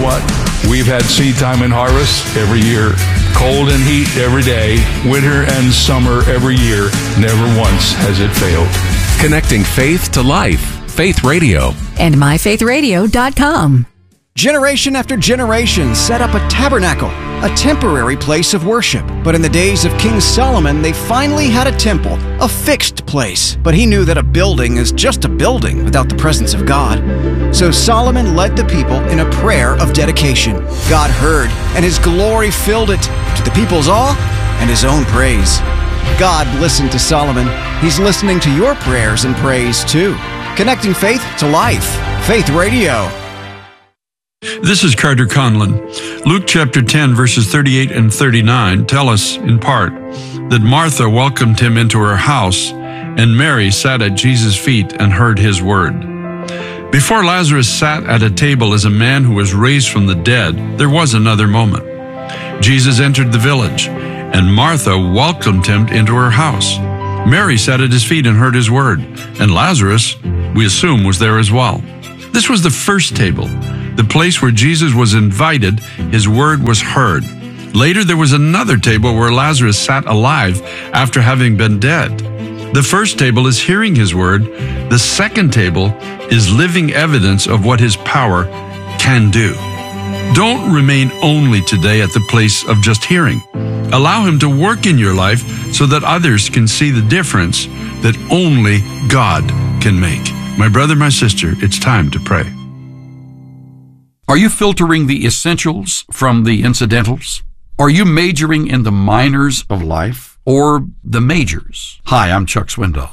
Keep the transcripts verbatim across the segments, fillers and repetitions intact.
what? We've had seed time and harvest every year, cold and heat every day, winter and summer every year. Never once has it failed. Connecting faith to life. Faith Radio. And my faith radio dot com. Generation after generation set up a tabernacle, a temporary place of worship. But in the days of King Solomon, they finally had a temple, a fixed place. But he knew that a building is just a building without the presence of God. So Solomon led the people in a prayer of dedication. God heard, and his glory filled it, to the people's awe and his own praise. God listened to Solomon. He's listening to your prayers and praise too. Connecting faith to life. Faith Radio. This is Carter Conlon. Luke chapter ten, verses thirty-eight and thirty-nine tell us, in part, that Martha welcomed him into her house, and Mary sat at Jesus' feet and heard his word. Before Lazarus sat at a table as a man who was raised from the dead, there was another moment. Jesus entered the village, and Martha welcomed him into her house. Mary sat at his feet and heard his word, and Lazarus, we assume, was there as well. This was the first table, the place where Jesus was invited, his word was heard. Later, there was another table where Lazarus sat alive after having been dead. The first table is hearing his word. The second table is living evidence of what his power can do. Don't remain only today at the place of just hearing. Allow him to work in your life so that others can see the difference that only God can make. My brother, my sister, it's time to pray. Are you filtering the essentials from the incidentals? Are you majoring in the minors of life or the majors? Hi, I'm Chuck Swindoll.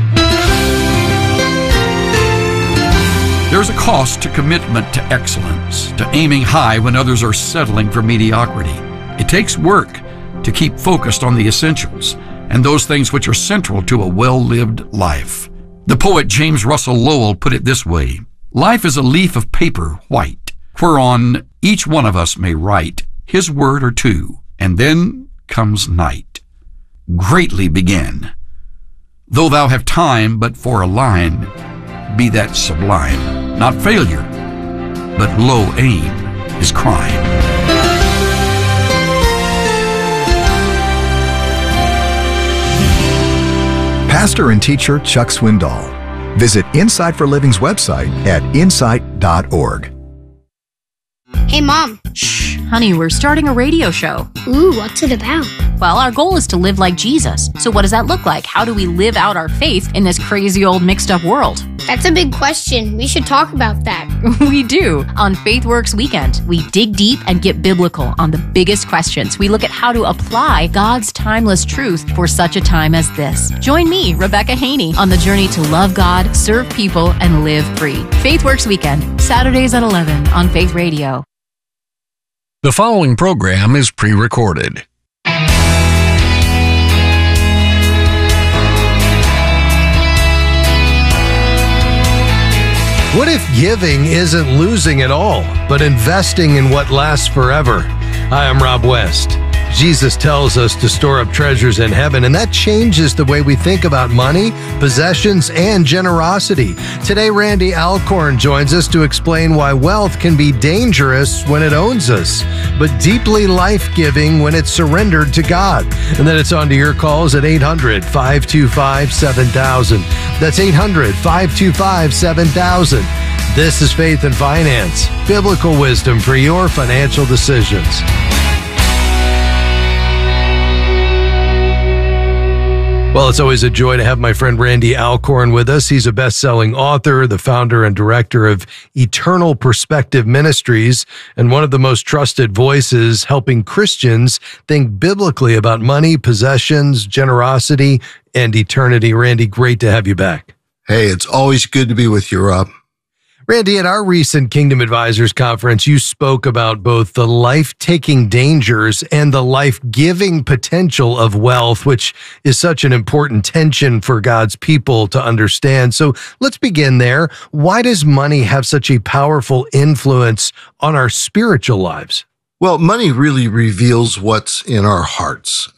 There's a cost to commitment to excellence, to aiming high when others are settling for mediocrity. It takes work to keep focused on the essentials and those things which are central to a well-lived life. The poet James Russell Lowell put it this way: life is a leaf of paper white, whereon each one of us may write his word or two, and then comes night. Greatly begin. Though thou have time but for a line, be that sublime. Not failure, but low aim is crime. Pastor and teacher Chuck Swindoll. Visit Insight for Living's website at insight dot org. Hey, Mom. Shh, honey, we're starting a radio show. Ooh, what's it about? Well, our goal is to live like Jesus. So what does that look like? How do we live out our faith in this crazy old mixed up world? That's a big question. We should talk about that. We do. On FaithWorks Weekend, we dig deep and get biblical on the biggest questions. We look at how to apply God's timeless truth for such a time as this. Join me, Rebecca Haney, on the journey to love God, serve people, and live free. FaithWorks Weekend, Saturdays at eleven on Faith Radio. The following program is pre-recorded. What if giving isn't losing at all, but investing in what lasts forever? Hi, I'm Rob West. Jesus tells us to store up treasures in heaven, and that changes the way we think about money, possessions, and generosity. Today, Randy Alcorn joins us to explain why wealth can be dangerous when it owns us, but deeply life-giving when it's surrendered to God. And then it's on to your calls at eight hundred, five two five, seven thousand. That's eight hundred, five two five, seven thousand. This is Faith and Finance, biblical wisdom for your financial decisions. Well, it's always a joy to have my friend Randy Alcorn with us. He's a best-selling author, the founder and director of Eternal Perspective Ministries, and one of the most trusted voices helping Christians think biblically about money, possessions, generosity, and eternity. Randy, great to have you back. Hey, it's always good to be with you, Rob. Randy, at our recent Kingdom Advisors Conference, you spoke about both the life-taking dangers and the life-giving potential of wealth, which is such an important tension for God's people to understand. So let's begin there. Why does money have such a powerful influence on our spiritual lives? Well, money really reveals what's in our hearts. Yeah.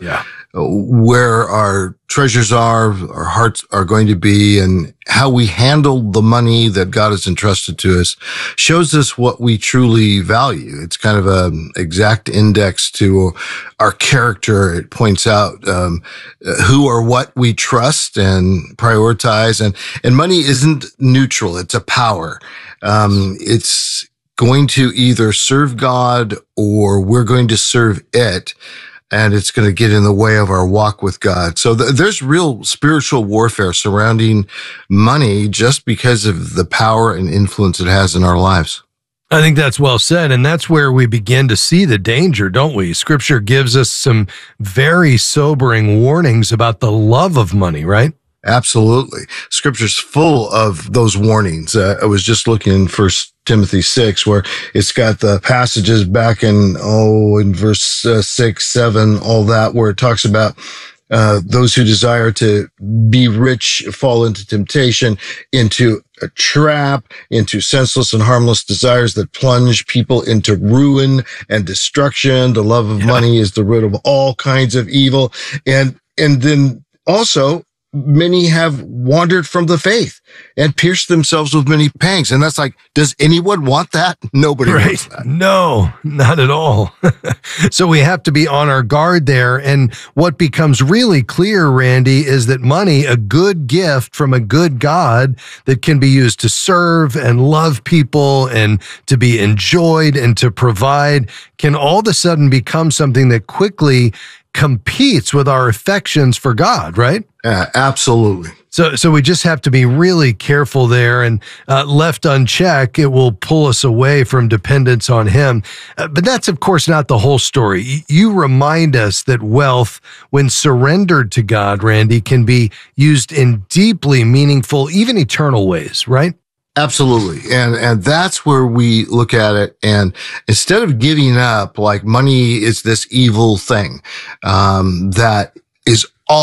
where our treasures are, our hearts are going to be, and how we handle the money that God has entrusted to us shows us what we truly value. It's kind of an exact index to our character. It points out um, who or what we trust and prioritize. And, and money isn't neutral. It's a power. Um, it's going to either serve God or we're going to serve it. And it's going to get in the way of our walk with God. So th- there's real spiritual warfare surrounding money just because of the power and influence it has in our lives. I think that's well said. And that's where we begin to see the danger, don't we? Scripture gives us some very sobering warnings about the love of money, right? Absolutely. Scripture's full of those warnings. Uh, I was just looking in First Timothy six, where it's got the passages back in, oh, in verse uh, six, seven, all that, where it talks about uh, those who desire to be rich fall into temptation, into a trap, into senseless and harmless desires that plunge people into ruin and destruction. The love of yeah. money is the root of all kinds of evil. And, and then also, many have wandered from the faith and pierced themselves with many pangs. And that's like, does anyone want that? Nobody right. wants that. No, not at all. So we have to be on our guard there. And what becomes really clear, Randy, is that money, a good gift from a good God that can be used to serve and love people and to be enjoyed and to provide, can all of a sudden become something that quickly competes with our affections for God, right? Uh, absolutely. So, so we just have to be really careful there, and uh, left unchecked, it will pull us away from dependence on Him. Uh, but that's, of course, not the whole story. You remind us that wealth, when surrendered to God, Randy, can be used in deeply meaningful, even eternal ways, right? Absolutely. And, and that's where we look at it. And instead of giving up, like money is this evil thing, um, that is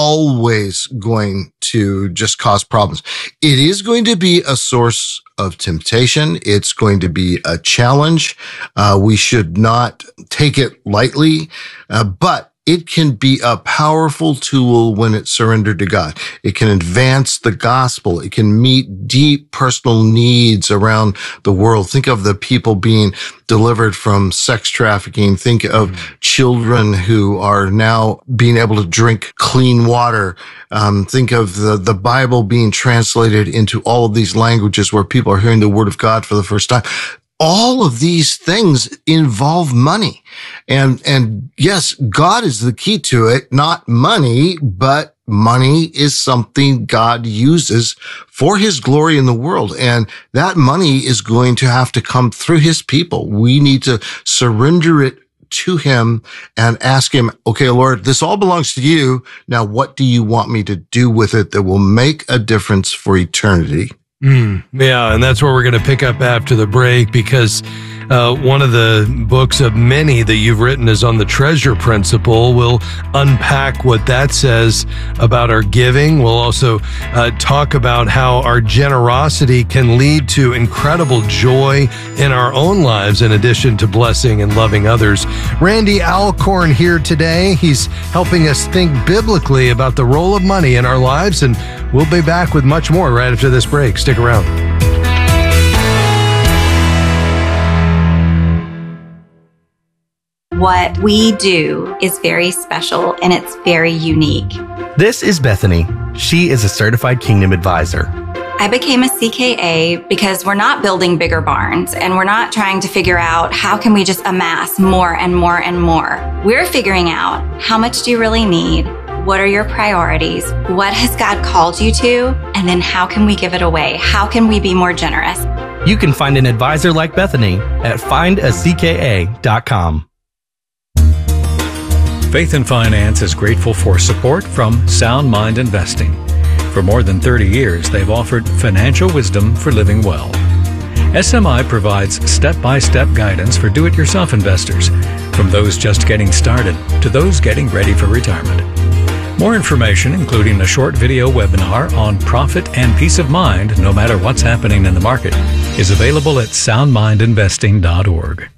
always going to just cause problems. It is going to be a source of temptation. It's going to be a challenge. Uh, we should not take it lightly, uh, but it can be a powerful tool when it's surrendered to God. It can advance the gospel. It can meet deep personal needs around the world. Think of the people being delivered from sex trafficking. Think of mm-hmm. children who are now being able to drink clean water. Um, think of the, the Bible being translated into all of these languages where people are hearing the word of God for the first time. All of these things involve money. And, and yes, God is the key to it, not money, but money is something God uses for His glory in the world. And that money is going to have to come through His people. We need to surrender it to Him and ask Him, okay, Lord, this all belongs to You. Now, what do You want me to do with it that will make a difference for eternity? Mm, yeah, and that's where we're going to pick up after the break, because uh, one of the books of many that you've written is on the treasure principle. We'll unpack what that says about our giving. We'll also uh, talk about how our generosity can lead to incredible joy in our own lives, in addition to blessing and loving others. Randy Alcorn here today. He's helping us think biblically about the role of money in our lives, and we'll be back with much more right after this break. Stick around. What we do is very special and it's very unique. This is Bethany. She is a certified Kingdom advisor. I became a C K A because we're not building bigger barns and we're not trying to figure out how can we just amass more and more and more. We're figuring out how much do you really need? What are your priorities? What has God called you to? And then how can we give it away? How can we be more generous? You can find an advisor like Bethany at find a c k a dot com. Faith and Finance is grateful for support from Sound Mind Investing. For more than thirty years, they've offered financial wisdom for living well. S M I provides step-by-step guidance for do-it-yourself investors, from those just getting started to those getting ready for retirement. More information, including a short video webinar on profit and peace of mind no matter what's happening in the market, is available at sound mind investing dot org.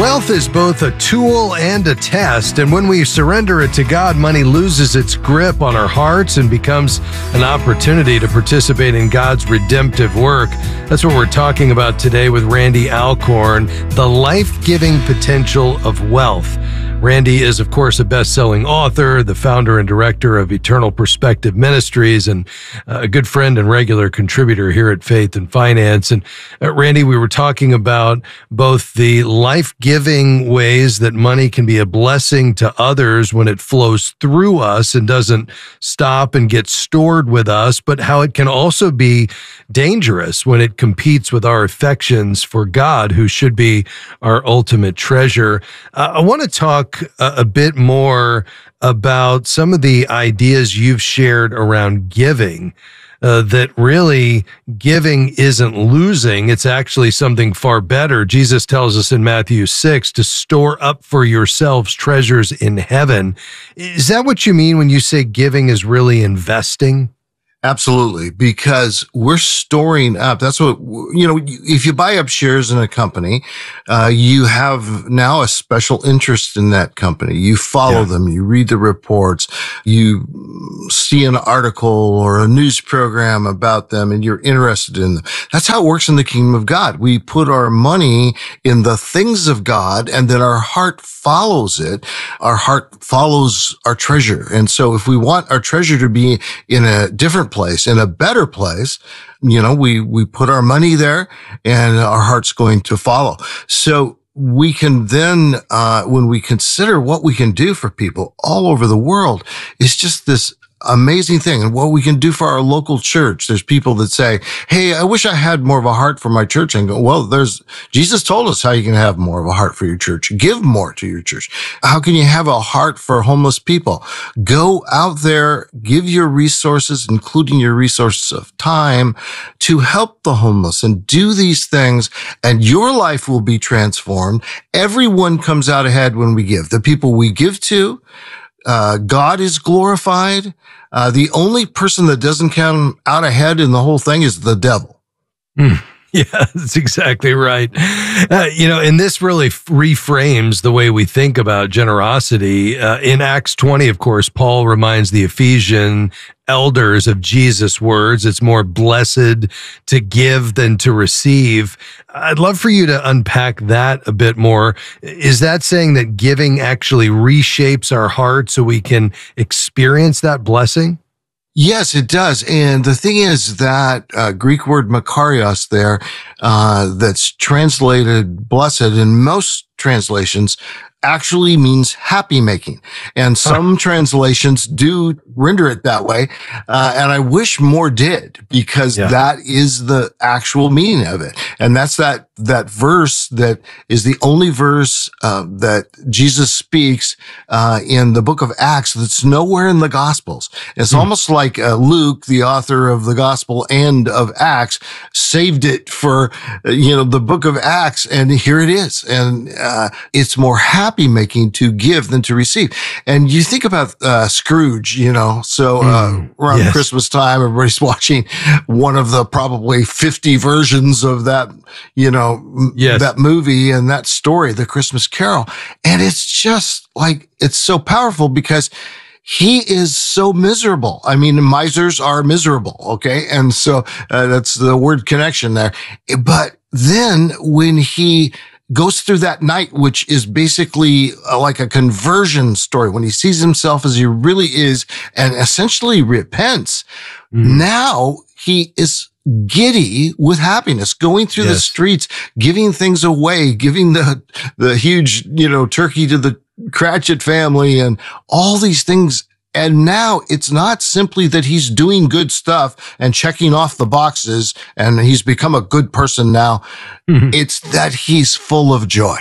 Wealth is both a tool and a test, and when we surrender it to God, money loses its grip on our hearts and becomes an opportunity to participate in God's redemptive work. That's what we're talking about today with Randy Alcorn, the life-giving potential of wealth. Randy is, of course, a best-selling author, the founder and director of Eternal Perspective Ministries, and a good friend and regular contributor here at Faith and Finance. And uh, Randy, we were talking about both the life-giving ways that money can be a blessing to others when it flows through us and doesn't stop and get stored with us, but how it can also be dangerous when it competes with our affections for God, who should be our ultimate treasure. Uh, I want to talk a, a bit more about some of the ideas you've shared around giving. Uh, that really giving isn't losing. It's actually something far better. Jesus tells us in Matthew six to store up for yourselves treasures in heaven. Is that what you mean when you say giving is really investing? Absolutely, because we're storing up. That's what, you know, if you buy up shares in a company, uh, you have now a special interest in that company. You follow yeah. them, you read the reports, you see an article or a news program about them, and you're interested in them. That's how it works in the kingdom of God. We put our money in the things of God, and then our heart follows it. Our heart follows our treasure. And so if we want our treasure to be in a different place, in a better place, you know, we, we put our money there and our heart's going to follow. So we can then, uh, when we consider what we can do for people all over the world, it's just this amazing thing. And what we can do for our local church. There's people that say, hey, I wish I had more of a heart for my church. And go, well, there's, Jesus told us how you can have more of a heart for your church. Give more to your church. How can you have a heart for homeless people? Go out there, give your resources, including your resources of time, to help the homeless and do these things, and your life will be transformed. Everyone comes out ahead when we give. The people we give to, Uh, God is glorified. Uh, the only person that doesn't come out ahead in the whole thing is the devil. Mm. Yeah, that's exactly right. Uh, you know, and this really f- reframes the way we think about generosity. Uh, in Acts twenty, of course, Paul reminds the Ephesian elders of Jesus' words. It's more blessed to give than to receive. I'd love for you to unpack that a bit more. Is that saying that giving actually reshapes our heart so we can experience that blessing? Yes, it does. And the thing is that uh, Greek word makarios there, uh, that's translated blessed in most translations, actually means happy making. And some huh. translations do render it that way. Uh, and I wish more did, because yeah. that is the actual meaning of it. And that's that, that verse that is the only verse, uh, that Jesus speaks, uh, in the book of Acts that's nowhere in the Gospels. It's hmm. almost like, uh, Luke, the author of the Gospel and of Acts, saved it for, uh, you know, the book of Acts. And here it is. And, uh, it's more happy happy making to give than to receive. And you think about uh, Scrooge, you know, so uh, mm, around yes. Christmas time, everybody's watching one of the probably fifty versions of that, you know, yes. that movie and that story, The Christmas Carol. And it's just like, it's so powerful because he is so miserable. I mean, misers are miserable. Okay. And so uh, that's the word connection there. But then when he goes through that night, which is basically like a conversion story, when he sees himself as he really is and essentially repents, mm. now he is giddy with happiness, going through yes. the streets, giving things away, giving the, the huge, you know, turkey to the Cratchit family and all these things. And now it's not simply that he's doing good stuff and checking off the boxes and he's become a good person now. Mm-hmm. It's that he's full of joy.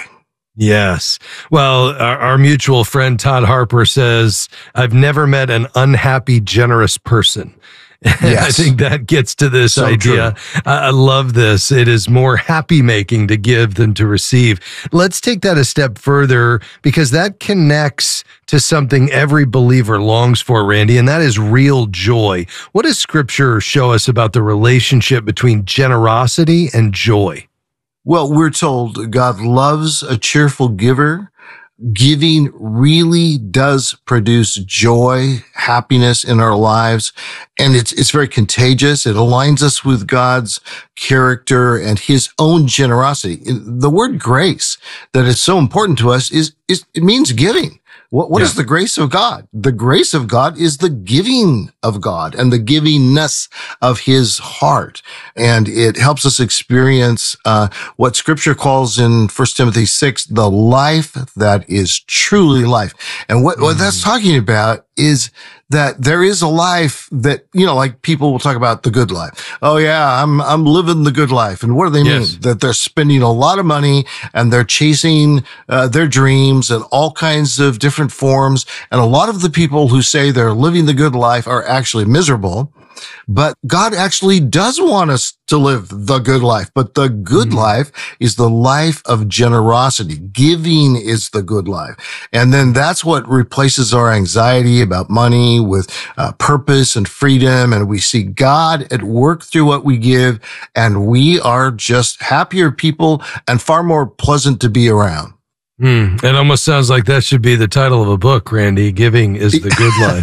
Yes. Well, our, our mutual friend Todd Harper says, I've never met an unhappy, generous person. Yes. I think that gets to this so idea. I, I love this. It is more happy making to give than to receive. Let's take that a step further, because that connects to something every believer longs for, Randy, and that is real joy. What does Scripture show us about the relationship between generosity and joy? Well, we're told God loves a cheerful giver. Giving really does produce joy, happiness in our lives, and it's it's very contagious. It aligns us with God's character and his own generosity. The word grace that is so important to us is, is it means giving. What, what yeah. is the grace of God? The grace of God is the giving of God and the givingness of his heart. And it helps us experience uh what Scripture calls in First Timothy six, the life that is truly life. And what, mm. what that's talking about is that there is a life that, you know, like people will talk about the good life. Oh yeah, I'm, I'm living the good life. And what do they yes. mean? That they're spending a lot of money and they're chasing uh, their dreams in all kinds of different forms. And a lot of the people who say they're living the good life are actually miserable. But God actually does want us to live the good life. But the good mm-hmm. life is the life of generosity. Giving is the good life. And then that's what replaces our anxiety about money with uh, purpose and freedom. And we see God at work through what we give. And we are just happier people and far more pleasant to be around. Hmm. It almost sounds like that should be the title of a book, Randy. Giving is the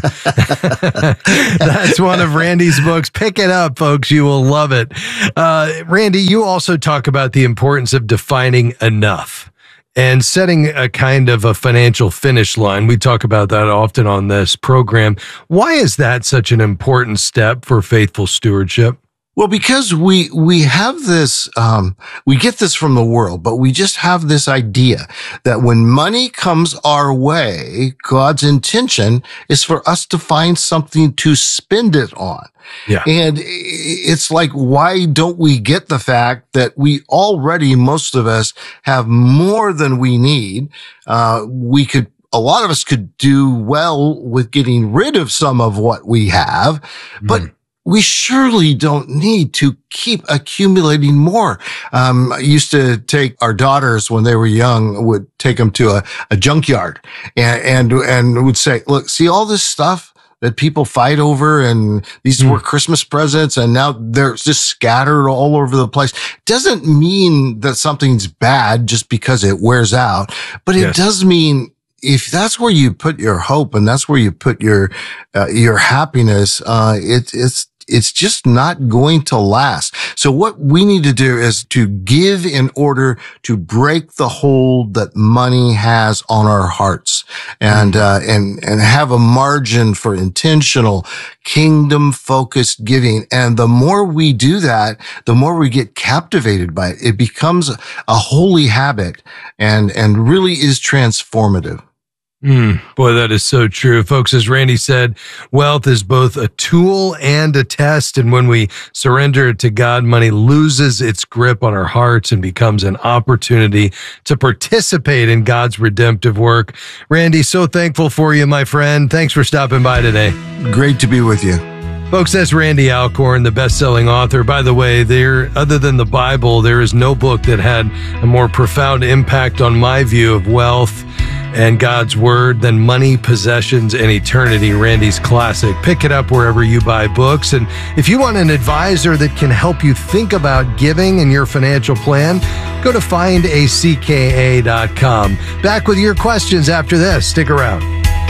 good life. That's one of Randy's books. Pick it up, folks. You will love it. Uh, Randy, you also talk about the importance of defining enough and setting a kind of a financial finish line. We talk about that often on this program. Why is that such an important step for faithful stewardship? Well, because we, we have this, um, we get this from the world, but we just have this idea that when money comes our way, God's intention is for us to find something to spend it on. Yeah. And it's like, why don't we get the fact that we already, most of us, have more than we need? Uh, we could A lot of us could do well with getting rid of some of what we have, but mm. we surely don't need to keep accumulating more. Um, I used to take our daughters when they were young, would take them to a, a junkyard and, and, and would say, look, see all this stuff that people fight over, and these mm. were Christmas presents, and now they're just scattered all over the place. Doesn't mean that something's bad just because it wears out, but it yes. does mean if that's where you put your hope and that's where you put your, uh, your happiness, uh, it, it's, it's just not going to last. So what we need to do is to give in order to break the hold that money has on our hearts and, uh, and, and have a margin for intentional kingdom focused giving. And the more we do that, the more we get captivated by it. It becomes a holy habit and, and really is transformative. Mm, boy, that is so true. Folks, as Randy said, wealth is both a tool and a test. And when we surrender it to God, money loses its grip on our hearts and becomes an opportunity to participate in God's redemptive work. Randy, so thankful for you, my friend. Thanks for stopping by today. Great to be with you. Folks, that's Randy Alcorn, the best-selling author. By the way, there, other than the Bible, there is no book that had a more profound impact on my view of wealth and God's Word than Money, Possessions, and Eternity, Randy's classic. Pick it up wherever you buy books. And if you want an advisor that can help you think about giving and your financial plan, go to find a c k a dot com. Back with your questions after this. Stick around.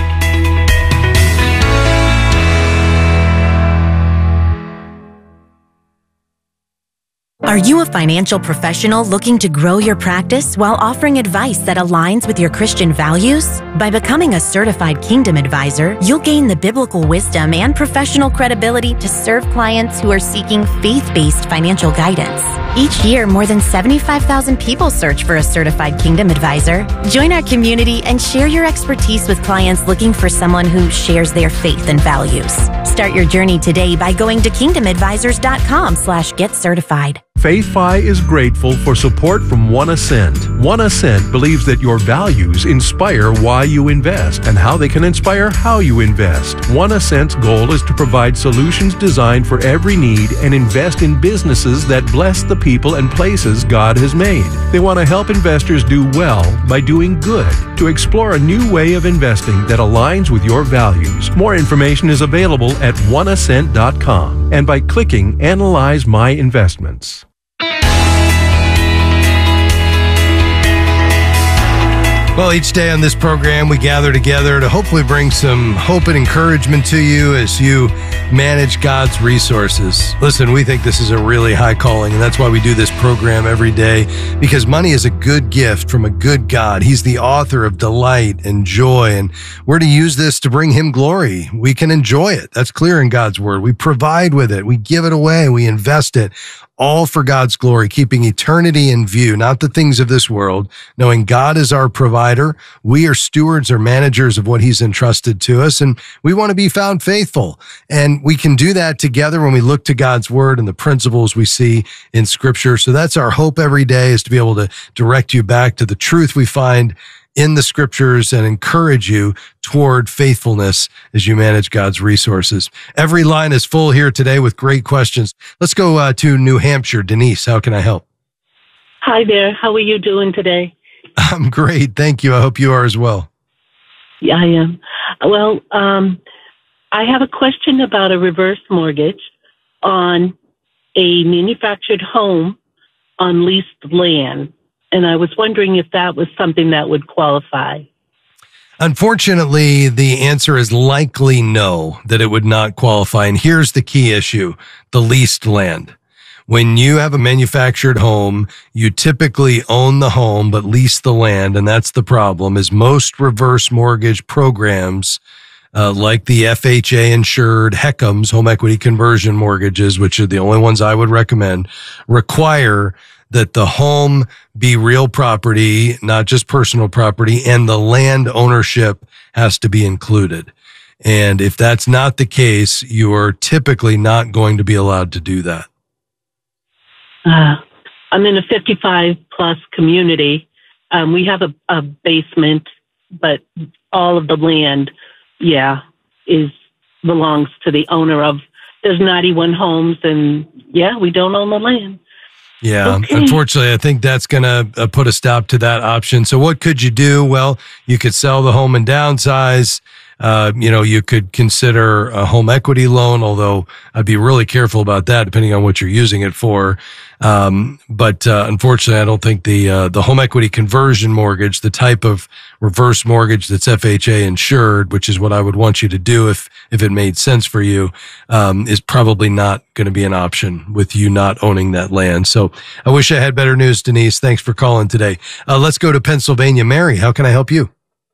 Are you a financial professional looking to grow your practice while offering advice that aligns with your Christian values? By becoming a certified Kingdom Advisor, you'll gain the biblical wisdom and professional credibility to serve clients who are seeking faith-based financial guidance. Each year, more than seventy-five thousand people search for a certified Kingdom Advisor. Join our community and share your expertise with clients looking for someone who shares their faith and values. Start your journey today by going to kingdom advisors dot com slash get certified. FaithFi is grateful for support from One Ascent. One Ascent believes that your values inspire why you invest and how they can inspire how you invest. One Ascent's goal is to provide solutions designed for every need and invest in businesses that bless the people and places God has made. They want to help investors do well by doing good, to explore a new way of investing that aligns with your values. More information is available at one ascent dot com and by clicking Analyze My Investments. Well, each day on this program, we gather together to hopefully bring some hope and encouragement to you as you manage God's resources. Listen, we think this is a really high calling, and that's why we do this program every day, because money is a good gift from a good God. He's the author of delight and joy, and we're to use this to bring him glory. We can enjoy it. That's clear in God's word. We provide with it. We give it away. We invest it. All for God's glory, keeping eternity in view, not the things of this world, knowing God is our provider. We are stewards or managers of what he's entrusted to us, and we want to be found faithful. And we can do that together when we look to God's word and the principles we see in scripture. So that's our hope every day, is to be able to direct you back to the truth we find in the scriptures and encourage you toward faithfulness as you manage God's resources. Every line is full here today with great questions. Let's go uh, to New Hampshire. Denise, how can I help? Hi there. How are you doing today? I'm great. Thank you. I hope you are as well. Yeah, I am. Well, um, I have a question about a reverse mortgage on a manufactured home on leased land. And I was wondering if that was something that would qualify. Unfortunately, the answer is likely no, that it would not qualify. And here's the key issue: the leased land. When you have a manufactured home, you typically own the home but lease the land, and that's the problem. Is most reverse mortgage programs, uh, like the F H A insured H E C Ms, home equity conversion mortgages, which are the only ones I would recommend, require that the home be real property, not just personal property, and the land ownership has to be included. And if that's not the case, you are typically not going to be allowed to do that. Uh, I'm in a fifty-five plus community. Um, we have a, a basement, but all of the land, yeah, is belongs to the owner of. There's ninety-one homes, and yeah, we don't own the land. Yeah, okay. Unfortunately, I think that's going to uh, put a stop to that option. So what could you do? Well, you could sell the home and downsize. Uh, you know, you could consider a home equity loan, although I'd be really careful about that depending on what you're using it for. Um, but uh, unfortunately, I don't think the uh, the home equity conversion mortgage, the type of reverse mortgage that's F H A insured, which is what I would want you to do if if it made sense for you, um, is probably not going to be an option with you not owning that land. So I wish I had better news, Denise. Thanks for calling today. Uh, let's go to Pennsylvania. Mary, how can I help you?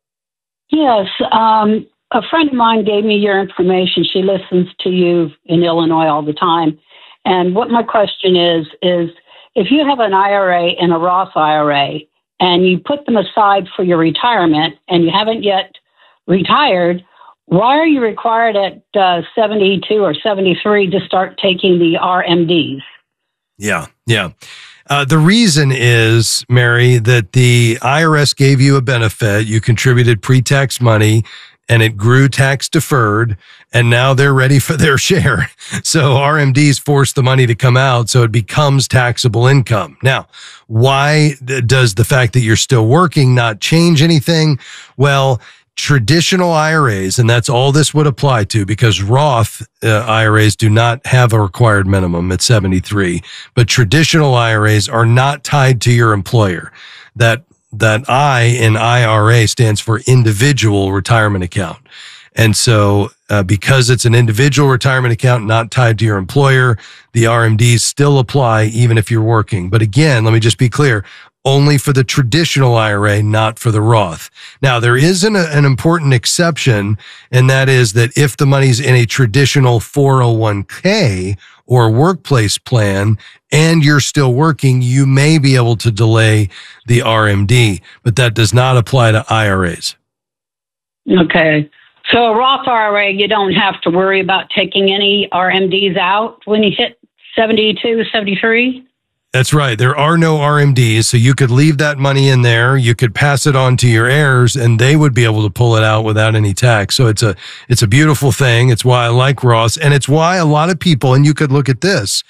Yes. Um, a friend of mine gave me your information. She listens to you in Illinois all the time. And what my question is, is if you have an I R A and a Roth I R A and you put them aside for your retirement and you haven't yet retired, why are you required at uh, seventy-two or seventy-three to start taking the R M Ds? Yeah, yeah. Uh, the reason is, Mary, that the I R S gave you a benefit. You contributed pre-tax money and it grew tax deferred, and now they're ready for their share. So R M Ds force the money to come out, so it becomes taxable income. Now, why does the fact that you're still working not change anything? Well, traditional I R As, and that's all this would apply to, because Roth uh, I R As do not have a required minimum at seventy-three, but traditional I R As are not tied to your employer. That that I in I R A stands for individual retirement account. And so uh, because it's an individual retirement account not tied to your employer, the R M Ds still apply even if you're working. But again, let me just be clear, only for the traditional I R A, not for the Roth. Now, there is an, an important exception, and that is that if the money's in a traditional four oh one k or workplace plan and you're still working, you may be able to delay the R M D, but that does not apply to I R As. Okay. So a Roth I R A, you don't have to worry about taking any R M Ds out when you hit seventy-two, seventy-three? That's right. There are no R M Ds, so you could leave that money in there. You could pass it on to your heirs, and they would be able to pull it out without any tax. So it's a it's a beautiful thing. It's why I like Roths, and it's why a lot of people, and you could look at this,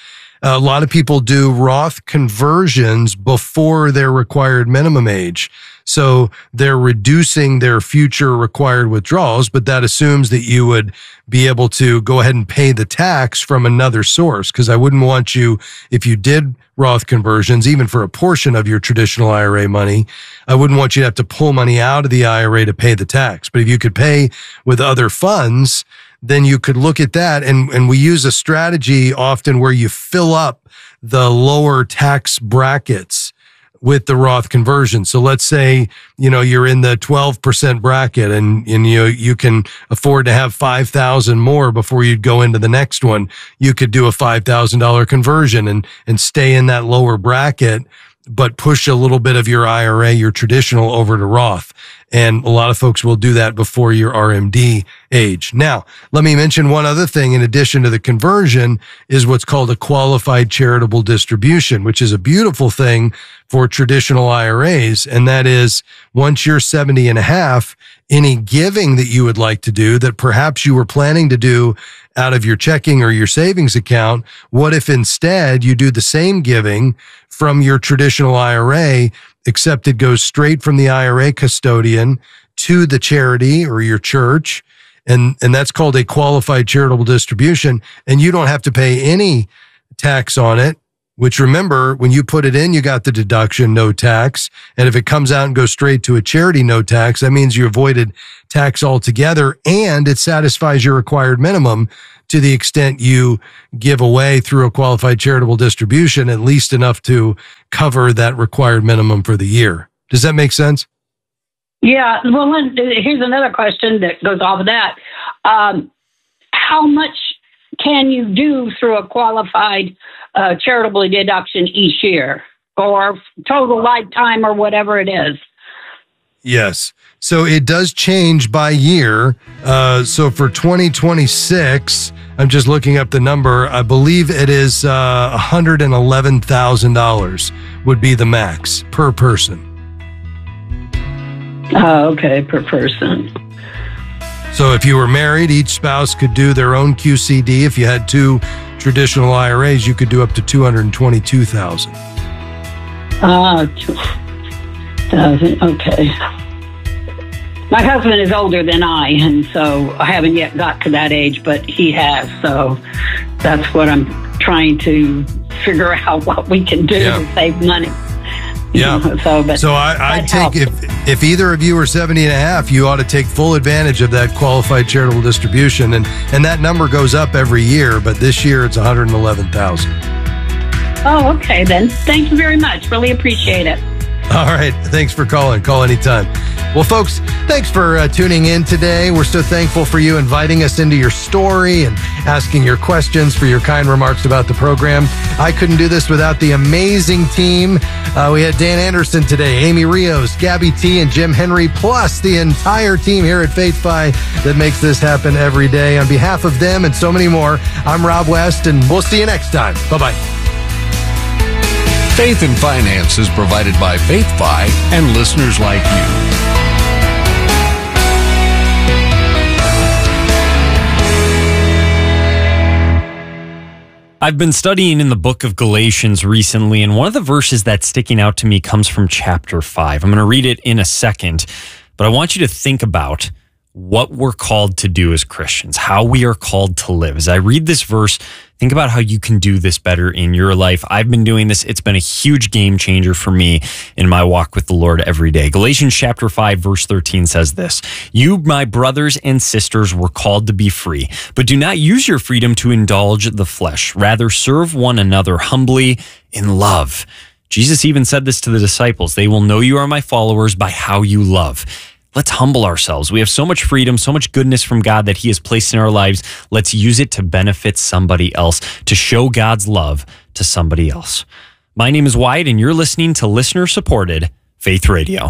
A lot of people do Roth conversions before their required minimum age. So they're reducing their future required withdrawals, but that assumes that you would be able to go ahead and pay the tax from another source. Because I wouldn't want you, if you did Roth conversions, even for a portion of your traditional I R A money, I wouldn't want you to have to pull money out of the I R A to pay the tax. But if you could pay with other funds, then you could look at that. And, and we use a strategy often where you fill up the lower tax brackets with the Roth conversion. So let's say, you know, you're in the twelve percent bracket and, and you, you can afford to have five thousand more before you'd go into the next one. You could do a five thousand dollars conversion and, and stay in that lower bracket, but push a little bit of your I R A, your traditional, over to Roth. And a lot of folks will do that before your R M D age. Now, let me mention one other thing in addition to the conversion is what's called a qualified charitable distribution, which is a beautiful thing for traditional I R As. And that is once you're seventy and a half, any giving that you would like to do that perhaps you were planning to do out of your checking or your savings account, what if instead you do the same giving from your traditional I R A, except it goes straight from the I R A custodian to the charity or your church. And, and that's called a qualified charitable distribution. And you don't have to pay any tax on it, which remember, when you put it in, you got the deduction, no tax. And if it comes out and goes straight to a charity, no tax, that means you avoided tax altogether and it satisfies your required minimum to the extent you give away through a qualified charitable distribution, at least enough to cover that required minimum for the year. Does that make sense? Yeah. Well, then, here's another question that goes off of that. Um, how much can you do through a qualified uh, charitable deduction each year, or total lifetime, or whatever it is? Yes. So it does change by year. Uh, so for twenty twenty-six, I'm just looking up the number. I believe it is uh, one hundred eleven thousand dollars would be the max per person. Oh, okay, per person. So if you were married, each spouse could do their own Q C D. If you had two traditional I R As, you could do up to two hundred twenty-two thousand dollars. Ah, two thousand. Okay. My husband is older than I, and so I haven't yet got to that age, but he has. So that's what I'm trying to figure out what we can do Yeah. to save money. Yeah. So, but so I, I that take, helps. if, if either of you are seventy and a half, you ought to take full advantage of that qualified charitable distribution. And, and that number goes up every year, but this year it's one hundred eleven thousand. Oh, okay then. Thank you very much. Really appreciate it. All right. Thanks for calling. Call anytime. Well, folks, thanks for uh, tuning in today. We're so thankful for you inviting us into your story and asking your questions, for your kind remarks about the program. I couldn't do this without the amazing team. Uh, we had Dan Anderson today, Amy Rios, Gabby T, and Jim Henry, plus the entire team here at FaithFi that makes this happen every day. On behalf of them and so many more, I'm Rob West, and we'll see you next time. Bye-bye. Faith and Finance is provided by FaithFi and listeners like you. I've been studying in the book of Galatians recently, and one of the verses that's sticking out to me comes from chapter five. I'm going to read it in a second, but I want you to think about what we're called to do as Christians, how we are called to live. As I read this verse, think about how you can do this better in your life. I've been doing this. It's been a huge game changer for me in my walk with the Lord every day. Galatians chapter five, verse thirteen says this: "You, my brothers and sisters, were called to be free, but do not use your freedom to indulge the flesh. Rather, serve one another humbly in love." Jesus even said this to the disciples: "They will know you are my followers by how you love." Let's humble ourselves. We have so much freedom, so much goodness from God that he has placed in our lives. Let's use it to benefit somebody else, to show God's love to somebody else. My name is Wyatt, and you're listening to listener-supported Faith Radio.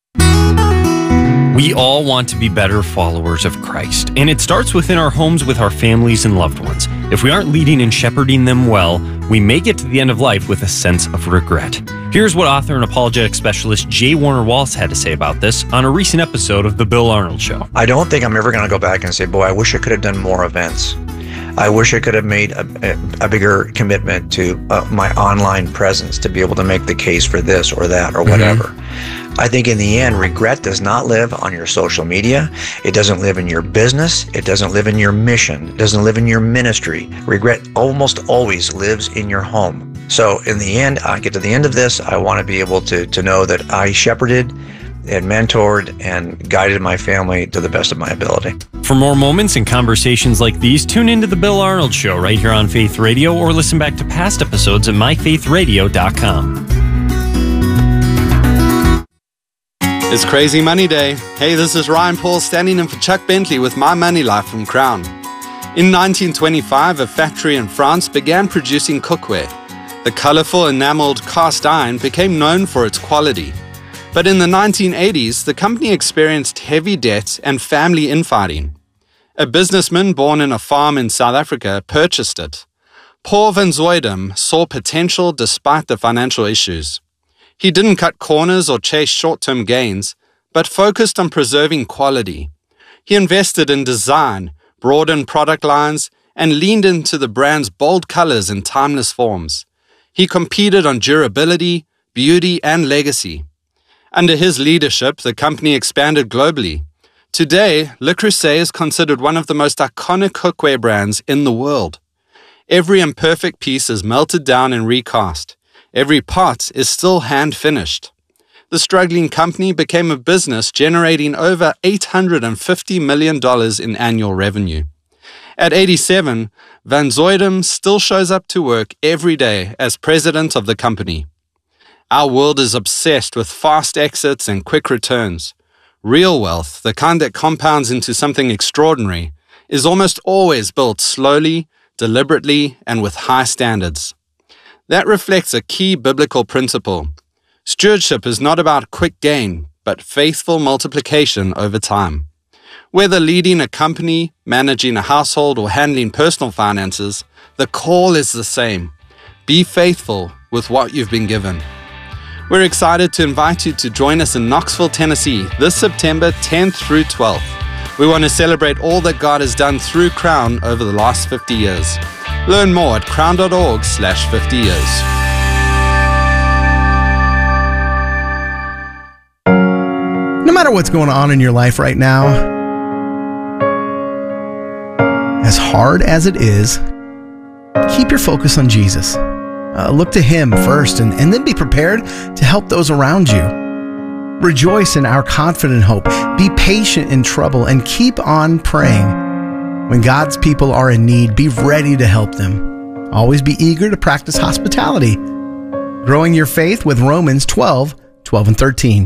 We all want to be better followers of Christ, and it starts within our homes with our families and loved ones. If we aren't leading and shepherding them well, we may get to the end of life with a sense of regret. Here's what author and apologetic specialist J. Warner Wallace had to say about this on a recent episode of The Bill Arnold Show. I don't think I'm ever going to go back and say, boy, I wish I could have done more events. I wish I could have made a, a, a bigger commitment to uh, my online presence to be able to make the case for this or that or whatever. Mm-hmm. I think in the end, regret does not live on your social media. It doesn't live in your business. It doesn't live in your mission. It doesn't live in your ministry. Regret almost always lives in your home. So in the end, I get to the end of this, I want to be able to, to know that I shepherded and mentored and guided my family to the best of my ability. For more moments and conversations like these, tune into The Bill Arnold Show right here on Faith Radio, or listen back to past episodes at my faith radio dot com. It's Crazy Money Day. Hey, this is Ryan Paul standing in for Chuck Bentley with My Money Life from Crown. In nineteen twenty-five, a factory in France began producing cookware. The colorful enameled cast iron became known for its quality. But in the nineteen eighties, the company experienced heavy debt and family infighting. A businessman born in a farm in South Africa purchased it. Paul van Zuidam saw potential despite the financial issues. He didn't cut corners or chase short-term gains, but focused on preserving quality. He invested in design, broadened product lines, and leaned into the brand's bold colors and timeless forms. He competed on durability, beauty, and legacy. Under his leadership, the company expanded globally. Today, Le Creuset is considered one of the most iconic cookware brands in the world. Every imperfect piece is melted down and recast. Every pot is still hand-finished. The struggling company became a business generating over eight hundred fifty million dollars in annual revenue. At eighty-seven, Van Zuidam still shows up to work every day as president of the company. Our world is obsessed with fast exits and quick returns. Real wealth, the kind that compounds into something extraordinary, is almost always built slowly, deliberately, and with high standards. That reflects a key biblical principle. Stewardship is not about quick gain, but faithful multiplication over time. Whether leading a company, managing a household, or handling personal finances, the call is the same. Be faithful with what you've been given. We're excited to invite you to join us in Knoxville, Tennessee this September tenth through twelfth. We want to celebrate all that God has done through Crown over the last fifty years. Learn more at crown.org slash 50 years. No matter what's going on in your life right now, as hard as it is, keep your focus on Jesus. Uh, look to Him first, and, and then be prepared to help those around you. Rejoice in our confident hope. Be patient in trouble, and keep on praying. When God's people are in need, be ready to help them. Always be eager to practice hospitality. Growing your faith with Romans twelve, twelve and thirteen.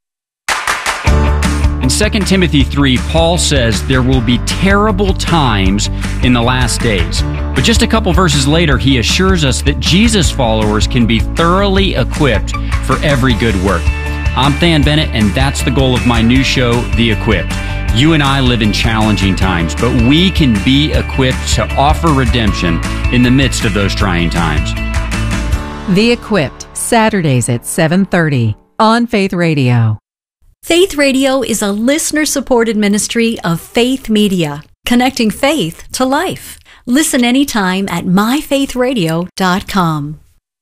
In Second Timothy three, Paul says there will be terrible times in the last days. But just a couple verses later, he assures us that Jesus followers can be thoroughly equipped for every good work. I'm Than Bennett, and that's the goal of my new show, The Equipped. You and I live in challenging times, but we can be equipped to offer redemption in the midst of those trying times. The Equipped, Saturdays at seven thirty on Faith Radio. Faith Radio is a listener-supported ministry of Faith Media, connecting faith to life. Listen anytime at my faith radio dot com.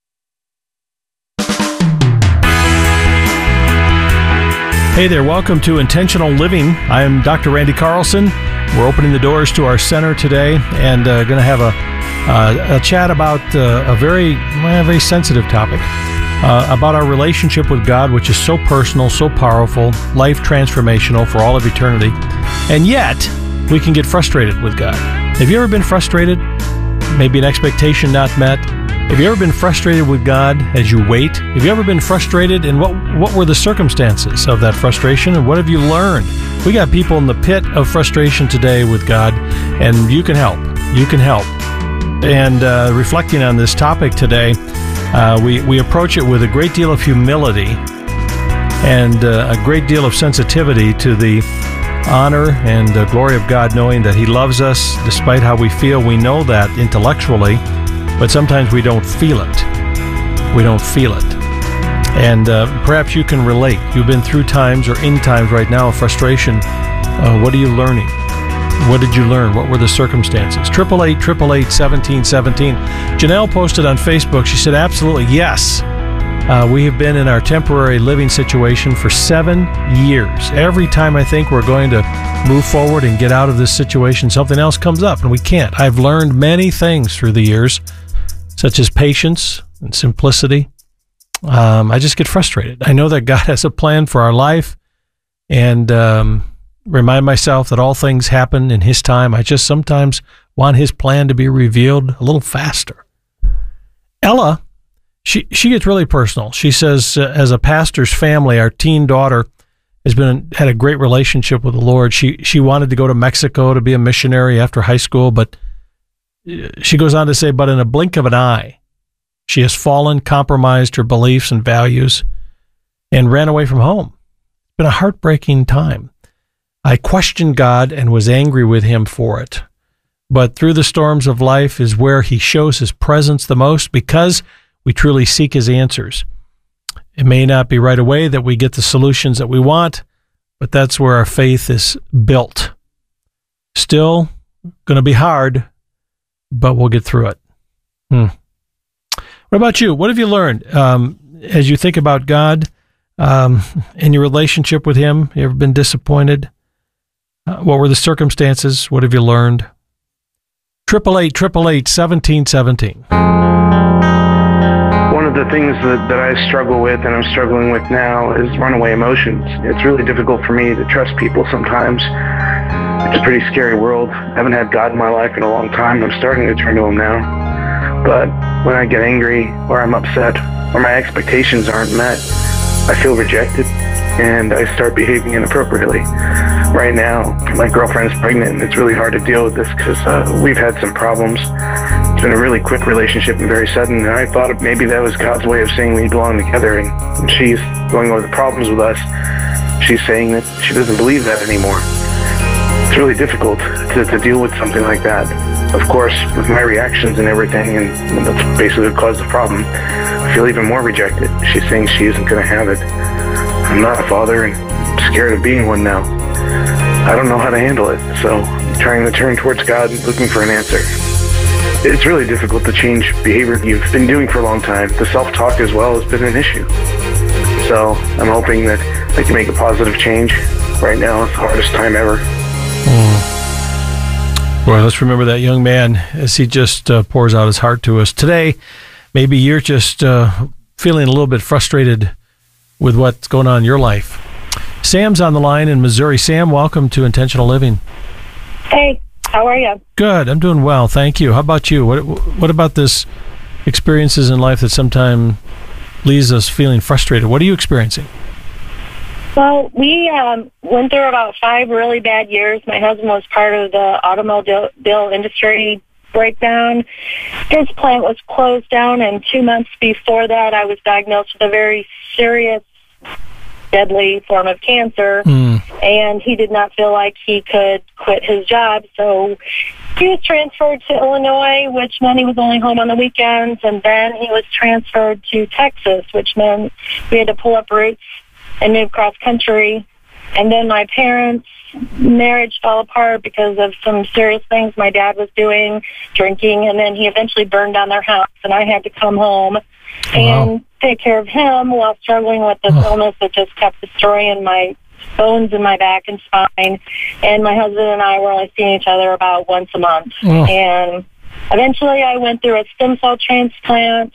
Hey there, welcome to Intentional Living. I am Doctor Randy Carlson. We're opening the doors to our center today and uh, going to have a, uh, a chat about uh, a very, well, very sensitive topic, uh, about our relationship with God, which is so personal, so powerful, life transformational for all of eternity. And yet, we can get frustrated with God. Have you ever been frustrated? Maybe an expectation not met? Have you ever been frustrated with God as you wait? Have you ever been frustrated, and what what were the circumstances of that frustration, and what have you learned? We got people in the pit of frustration today with God, and you can help. You can help. And uh, reflecting on this topic today, uh, we, we approach it with a great deal of humility and uh, a great deal of sensitivity to the honor and uh, glory of God, knowing that He loves us despite how we feel. We know that intellectually, but sometimes we don't feel it. We don't feel it. And uh, perhaps you can relate. You've been through times or in times right now of frustration. Uh, what are you learning? What did you learn? What were the circumstances? eight eight eight, eight eight eight, one seven one seven. Janelle posted on Facebook, she said, absolutely, yes. Uh, we have been in our temporary living situation for seven years. Every time I think we're going to move forward and get out of this situation, something else comes up, and we can't. I've learned many things through the years, such as patience and simplicity. Um, I just get frustrated. I know that God has a plan for our life, and um, remind myself that all things happen in His time. I just sometimes want His plan to be revealed a little faster. Ella, She she gets really personal. She says, uh, as a pastor's family, our teen daughter has been had a great relationship with the Lord. She she wanted to go to Mexico to be a missionary after high school, but she goes on to say, but in a blink of an eye, she has fallen, compromised her beliefs and values, and ran away from home. It's been a heartbreaking time. I questioned God and was angry with Him for it. But through the storms of life is where He shows His presence the most, because we truly seek His answers. It may not be right away that we get the solutions that we want, but that's where our faith is built. Still going to be hard, but we'll get through it. Hmm. What about you? What have you learned um, as you think about God um, in your relationship with Him? You ever been disappointed? Uh, what were the circumstances? What have you learned? eight eight eight, eight eight eight, one seven one seven. One of the things that, that I struggle with and I'm struggling with now is runaway emotions. It's really difficult for me to trust people sometimes. It's a pretty scary world. I haven't had God in my life in a long time. I'm starting to turn to Him now. But when I get angry or I'm upset or my expectations aren't met, I feel rejected and I start behaving inappropriately. Right now, my girlfriend's pregnant and it's really hard to deal with this because uh, we've had some problems. It's been a really quick relationship and very sudden, and I thought maybe that was God's way of saying we belong together, and, and she's going over the problems with us. She's saying that she doesn't believe that anymore. It's really difficult to, to deal with something like that. Of course, with my reactions and everything, and, and that's basically what caused the problem, I feel even more rejected. She's saying she isn't going to have it. I'm not a father and I'm scared of being one now. I don't know how to handle it, so I'm trying to turn towards God and looking for an answer. It's really difficult to change behavior you've been doing for a long time. The self-talk as well has been an issue. So I'm hoping that I can make a positive change. Right now, it's the hardest time ever. Mm. Well, let's remember that young man as he just uh, pours out his heart to us. Today, maybe you're just uh, feeling a little bit frustrated with what's going on in your life. Sam's on the line in Missouri. Sam, welcome to Intentional Living. Hey, how are you? Good. I'm doing well. Thank you. How about you? What What about this experiences in life that sometimes leaves us feeling frustrated? What are you experiencing? Well, we um, went through about five really bad years. My husband was part of the automobile industry breakdown. His plant was closed down, and two months before that, I was diagnosed with a very serious, deadly form of cancer, mm. and he did not feel like he could quit his job, so he was transferred to Illinois, which meant he was only home on the weekends, and then he was transferred to Texas, which meant we had to pull up roots and move cross country. And then my parents' marriage fell apart because of some serious things my dad was doing, drinking, and then he eventually burned down their house, and I had to come home and wow. take care of him while struggling with this oh. illness that just kept destroying my bones in my back and spine. And my husband and I were only seeing each other about once a month. Oh. And eventually I went through a stem cell transplant,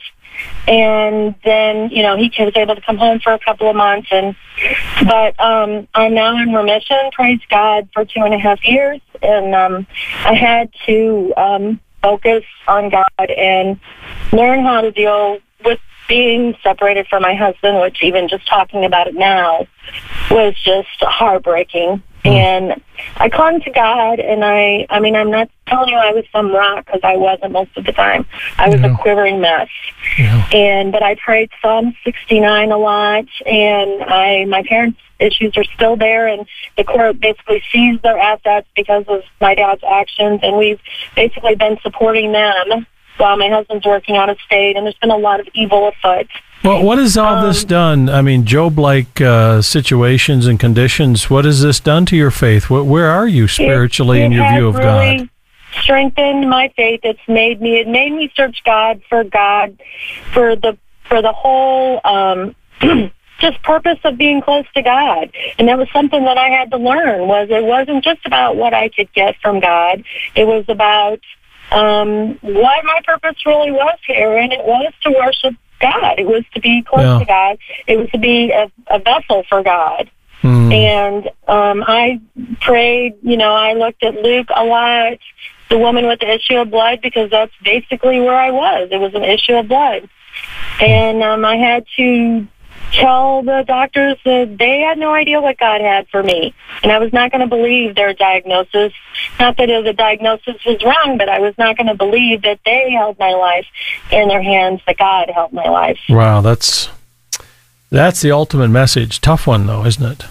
and then, you know, he was able to come home for a couple of months. And but um, I'm now in remission, praise God, for two and a half years. And um, I had to um, focus on God and learn how to deal with being separated from my husband, which even just talking about it now was just heartbreaking. Mm. And I clung to God, and I, I mean, I'm not telling you I was some rock, because I wasn't most of the time. I was yeah. a quivering mess. Yeah. And, but I prayed Psalm sixty-nine a lot, and I, my parents' issues are still there, and the court basically seized their assets because of my dad's actions, and we've basically been supporting them while my husband's working out of state, and there's been a lot of evil afoot. Well, what has all Um, this done? I mean, Job-like uh, situations and conditions. What has this done to your faith? Where, where are you spiritually it, in it your has view of really God? Strengthened my faith. It's made me. It made me search God for God, for the for the whole um, just purpose of being close to God. And that was something that I had to learn. Was it wasn't just about what I could get from God. It was about um, what my purpose really was here, and it was to worship God. It was to be close Yeah. to God. It was to be a, a vessel for God. Hmm. And um, I prayed, you know, I looked at Luke a lot, the woman with the issue of blood, because that's basically where I was. It was an issue of blood. And um, I had to tell the doctors that they had no idea what God had for me. And I was not going to believe their diagnosis. Not that the diagnosis was wrong, but I was not going to believe that they held my life in their hands, that God held my life. Wow, that's that's the ultimate message. Tough one, though, isn't it?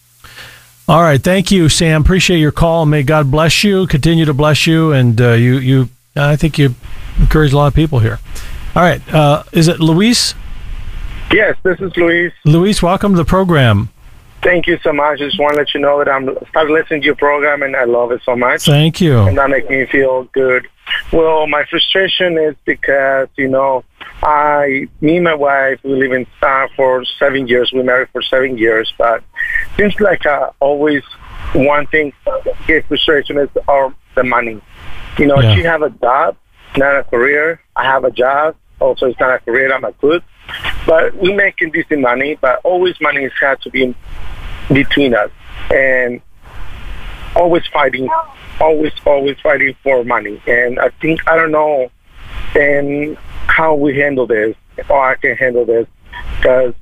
All right, thank you, Sam. Appreciate your call. May God bless you, continue to bless you, and uh, you, you. I think you encourage a lot of people here. All right, uh, is it Luis? Yes, this is Luis. Luis, welcome to the program. Thank you so much. I just want to let you know that I'm started listening to your program and I love it so much. Thank you. And that makes me feel good. Well, my frustration is because, you know, I, me and my wife, we live in town for seven years. We married for seven years, but seems like uh, always one thing get frustration is our the money. You know, Yeah. she have a job, not a career. I have a job. Also, it's not a career. I'm a cook. But we making decent money, but always money has had to be in between us. And always fighting, always, always fighting for money. And I think, I don't know and how we handle this, or I can handle this, because